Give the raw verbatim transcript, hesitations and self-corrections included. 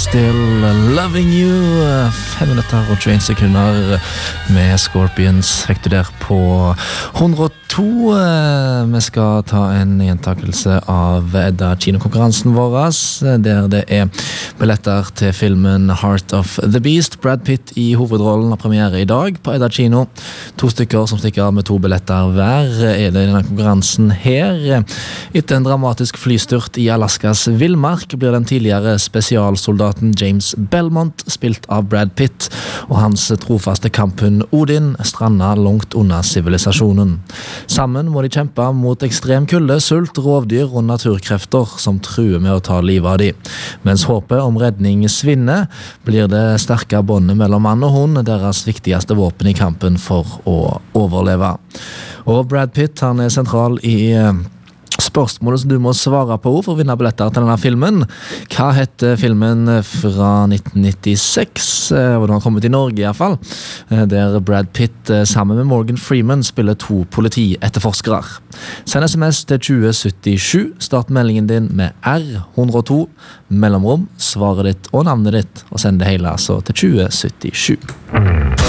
Still Loving You. Fem minutter og tjueen sekunder med Scorpions fikk du der på hundre og to. Vi skal ta en gjentakelse av Edda kinokonkurransen vår, der det er billetter til filmen Heart of the Beast. Brad Pitt i hovedrollen har premiere i dag på Edda kino. To stykker som stikker av med to billetter hver er det i denne konkurransen her. Etter en dramatisk flystyrt i Alaskas villmark blir den tidligere spesialsoldaten James Belmont, spilt av Brad Pitt, og hans trofaste kamphund Odin stranda langt unna sivilisasjonen. Sammen må de kjempe mot ekstrem kulde, sult, rovdyr og naturkrefter som truer med å ta livet av de. Mens håpet om redning svinner, blir det sterke båndet mellom mann og hund deres viktigste våpen i kampen for å overleve. Og Brad Pitt, han er sentral i spørsmålet som du må svare på for å vinne billetter til denne filmen. Hva heter filmen fra nitten nittiseks, hvor den har kommet til Norge i hvert fall, der Brad Pitt sammen med Morgan Freeman spiller to politietterforskere. Send sms til tjue syttisju, start meldingen din med R hundre og to, mellomrom, svaret ditt og navnet ditt, og send det hele altså til tjue syttisju.